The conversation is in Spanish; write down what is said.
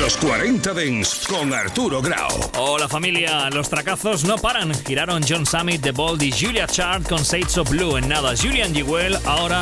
Los 40 Dents con Arturo Grau. Hola familia, los tracazos no paran. Giraron John Summit, The Bold y Julia Chart con Shades of Blue. En nada, Julian Jewel ahora